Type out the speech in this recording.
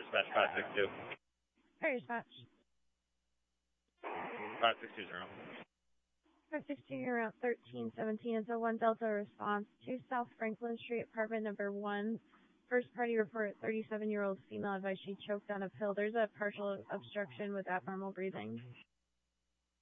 dispatch 562. Hey, dispatch. 5620. 516, you're around 1317. It's a 1 Delta response to South Franklin Street, apartment number 1. First party report, 37-year-old female advised she choked on a pill. There's a partial obstruction with abnormal breathing.